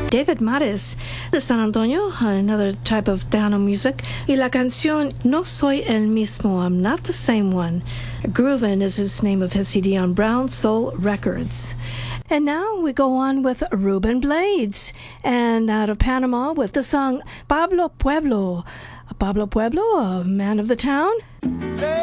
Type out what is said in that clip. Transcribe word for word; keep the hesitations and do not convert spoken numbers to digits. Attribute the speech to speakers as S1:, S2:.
S1: David Mares de San Antonio, another type of Tejano music, y la canción No Soy El Mismo, I'm Not the Same One. Groovin' is his name of his C D on Brown Soul Records. And now we go on with Ruben Blades, and out of Panama with the song Pablo Pueblo. Pablo Pueblo, a man of the town.